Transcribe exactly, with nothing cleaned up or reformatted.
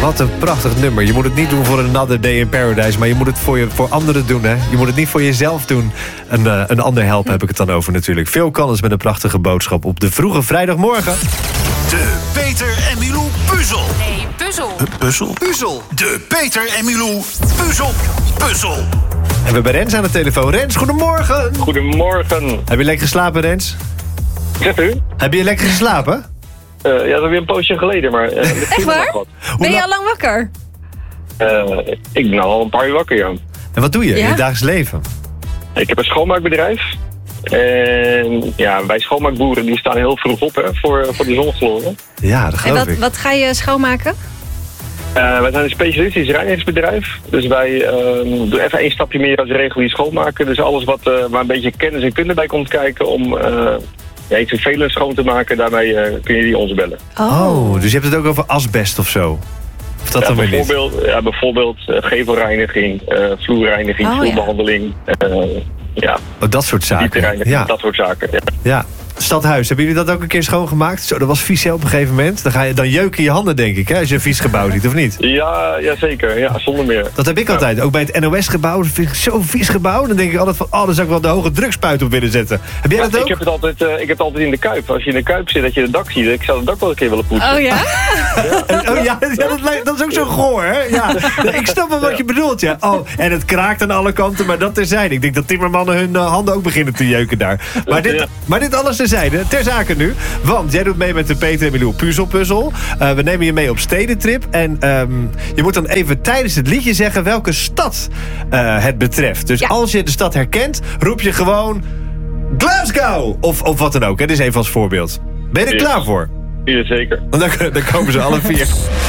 Wat een prachtig nummer. Je moet het niet doen voor Another Day in Paradise, maar je moet het voor, je, voor anderen doen. Hè? Je moet het niet voor jezelf doen. Een, uh, een ander helpen heb ik het dan over natuurlijk. Phil Collins met een prachtige boodschap op de vroege vrijdagmorgen. De Peter en Milou puzzel. Nee, puzzel. Uh, puzzel? Puzzel. De Peter en Milou puzzel. Puzzel. En we hebben Rens aan de telefoon. Rens, goedemorgen. Goedemorgen. Heb je lekker geslapen, Rens? Zegt u? Heb je lekker geslapen? Uh, ja, dat is weer een poosje geleden, maar... Uh, Echt waar? Ben je al lang wakker? Uh, ik ben al een paar uur wakker, ja. En wat doe je Ja? in het dagelijks leven? Ik heb een schoonmaakbedrijf. En ja, wij schoonmaakboeren die staan heel vroeg op hè, voor, voor de zonnegloren. Ja, dat En geloof wat, ik. wat ga je schoonmaken? Uh, wij zijn een specialistisch reinigingsbedrijf. Dus wij uh, doen even één stapje meer als regulier schoonmaken. Dus alles wat, uh, waar een beetje kennis en kunde bij komt kijken om... Uh, Ja, iets vervelend schoon te maken, daarmee uh, kun je die ons bellen. Oh, dus je hebt het ook over asbest of zo? Of dat ja, dan weer niet? bijvoorbeeld, ja, bijvoorbeeld uh, gevelreiniging, uh, vloerreiniging, Oh, vloerbehandeling. Uh, ja, Oh, dat soort zaken. diepreiniging, Ja. dat soort zaken. Ja. Ja. Stadhuis, hebben jullie dat ook een keer schoongemaakt? Zo, dat was vies hè, op een gegeven moment. Dan, ga je, dan jeuken je handen, denk ik, hè, als je een vies gebouw ziet, of niet? Ja, ja, zeker. Ja, zonder meer. Dat heb ik Ja. altijd. Ook bij het N O S-gebouw. Dat vind ik zo'n vies gebouw. Dan denk ik altijd van, oh, dan zou ik wel de hoge drukspuit op willen zetten. Heb jij Ja, dat ook? ik, heb het altijd, uh, ik heb het altijd in de kuip. Als je in de kuip zit, dat je het dak ziet. Ik zou het dak wel een keer willen poetsen. Oh ja? Oh ja, ja dat, lijkt- dat is ook zo goor, hè? Ja. Ik snap wel wat je bedoelt, ja. Oh, en het kraakt aan alle kanten, maar dat terzijde. Ik denk dat timmermannen hun uh, handen ook beginnen te jeuken daar. Maar dit, Ja. maar dit alles terzijde. Ter zake nu. Want jij doet mee met de Peter en Milou puzzelpuzzel. Uh, we nemen je mee op stedentrip. En um, je moet dan even tijdens het liedje zeggen welke stad uh, het betreft. Dus Ja. als je de stad herkent, roep je gewoon Glasgow! Of, of wat dan ook. Hè? Dit is even als voorbeeld. Ben je er Ja. klaar voor? Ja, zeker. Dan, dan komen ze alle vier.